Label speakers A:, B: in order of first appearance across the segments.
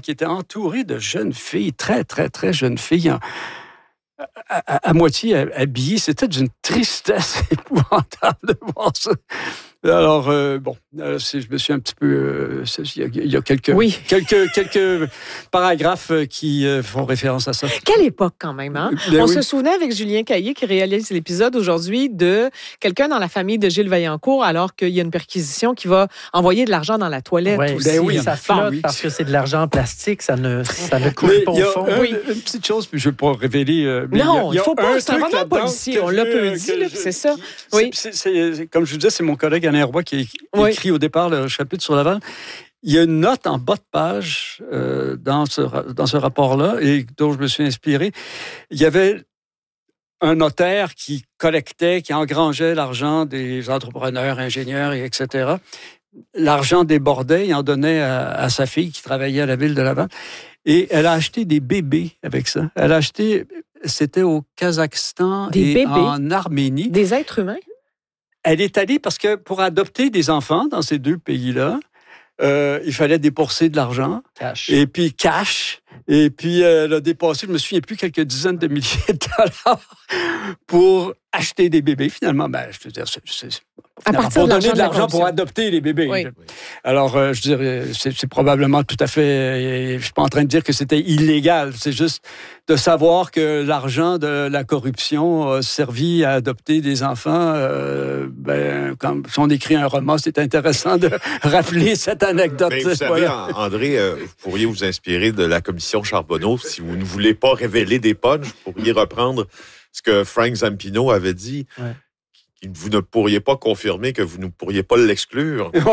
A: qui était entouré de jeunes filles, très, très, très jeunes filles, à moitié habillées. C'était d'une tristesse épouvantable de voir ça. Alors, je me suis un petit peu... il y a quelques paragraphes qui font référence à ça.
B: Quelle époque, quand même, hein? On se souvenait avec Julien Caillé, qui réalise l'épisode aujourd'hui, de quelqu'un dans la famille de Gilles Vaillancourt, alors qu'il y a une perquisition qui va envoyer de l'argent dans la toilette aussi.
C: Ça flotte parce que c'est de l'argent en plastique, ça ne coule pas au fond.
A: Une petite chose, puis je ne vais pas révéler...
B: non, il ne faut pas, c'est un roman policier, on l'a peu dit, c'est ça. Oui.
A: Comme je vous disais, c'est mon collègue Alain Roy qui a écrit au départ le chapitre sur Laval. Il y a une note en bas de page dans ce rapport-là et dont je me suis inspiré. Il y avait un notaire qui collectait, qui engrangeait l'argent des entrepreneurs, ingénieurs, etc. L'argent débordait, il en donnait à sa fille qui travaillait à la ville de Laval. Et elle a acheté des bébés avec ça. Elle a acheté, c'était au Kazakhstan en Arménie.
B: Des êtres humains?
A: Elle est allée parce que pour adopter des enfants dans ces deux pays-là, il fallait débourser de l'argent.
C: Cash.
A: Et puis cash. Et puis elle a dépassé, je me souviens plus, quelques dizaines de milliers de dollars pour acheter des bébés. Finalement, je veux dire, pour donner de l'argent pour adopter les bébés.
B: Oui.
A: Alors, je dirais, c'est probablement tout à fait... Je suis pas en train de dire que c'était illégal. C'est juste de savoir que l'argent de la corruption a servi à adopter des enfants. Quand on écrit un roman, c'est intéressant de rappeler cette anecdote.
D: Mais vous savez, André, vous pourriez vous inspirer de la commission Charbonneau. Si vous ne voulez pas révéler des punchs, vous pourriez reprendre ce que Frank Zampino avait dit. Ouais. Vous ne pourriez pas confirmer que vous ne pourriez pas l'exclure.
A: Oui.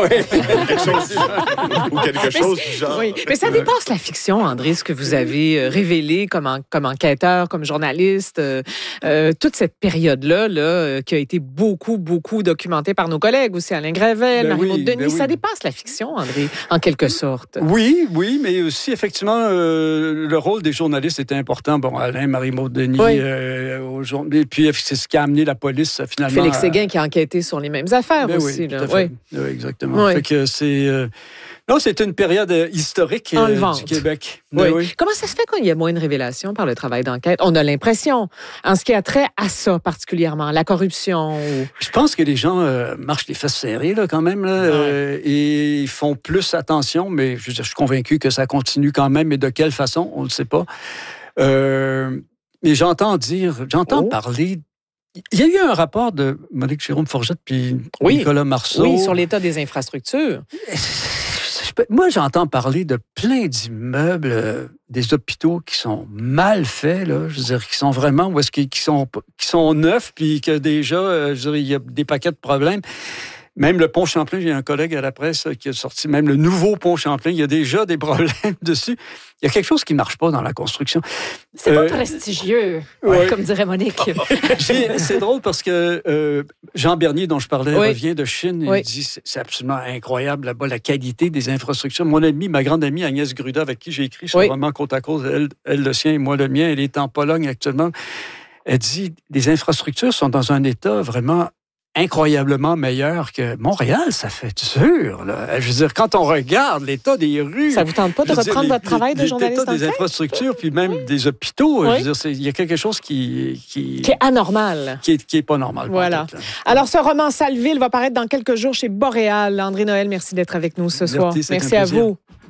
D: ou quelque chose du genre.
B: Oui. Mais ça dépasse la fiction, André, ce que vous avez révélé comme enquêteur, comme journaliste. Toute cette période-là, qui a été beaucoup, beaucoup documentée par nos collègues aussi, Alain Gravel, Marie-Maude Denis. Ça dépasse la fiction, André, en quelque sorte.
A: Oui, mais aussi, effectivement, le rôle des journalistes était important. Bon, Alain, Marie-Maude Denis, et puis c'est ce qui a amené la police, finalement.
B: Félix Séguin qui a enquêté sur les mêmes affaires aussi.
A: Oui, tout à fait. Oui, exactement. Fait que c'est... Non, c'est une période historique du Québec.
B: Oui. Comment ça se fait qu'il y a moins de révélations par le travail d'enquête? On a l'impression, en ce qui a trait à ça particulièrement, la corruption.
A: Je pense que les gens marchent les fesses serrées là, quand même, et ils font plus attention, mais je suis convaincu que ça continue quand même, mais de quelle façon, on ne le sait pas. Mais j'entends parler... Il y a eu un rapport de Monique Jérôme-Forget puis Nicolas Marceau.
B: Oui, sur l'état des infrastructures.
A: Moi, j'entends parler de plein d'immeubles, des hôpitaux qui sont mal faits, là, je veux dire, qui sont vraiment, qui sont neufs, puis que déjà, il y a des paquets de problèmes. Même le pont Champlain, j'ai un collègue à la presse qui a sorti même le nouveau pont Champlain, il y a déjà des problèmes dessus. Il y a quelque chose qui ne marche pas dans la construction.
E: C'est pas prestigieux, comme dirait Monique.
A: C'est drôle parce que Jean Bernier, dont je parlais, revient de Chine. Il dit c'est absolument incroyable là-bas, la qualité des infrastructures. Ma grande amie Agnès Gruda, avec qui j'ai écrit ce roman Côte à côte, elle le sien et moi le mien, elle est en Pologne actuellement. Elle dit les infrastructures sont dans un état vraiment incroyablement meilleur que Montréal, ça fait dur. Là. Je veux dire, quand on regarde l'état des rues...
B: Ça vous tente pas de reprendre votre travail de journaliste
A: l'état des infrastructures, puis même des hôpitaux. Je veux dire, il y a quelque chose qui
B: est anormal.
A: Qui est pas normal.
B: Voilà. Alors, ce roman Salville va paraître dans quelques jours chez Boréal. André Noël, merci d'être avec nous ce soir. Merci à vous.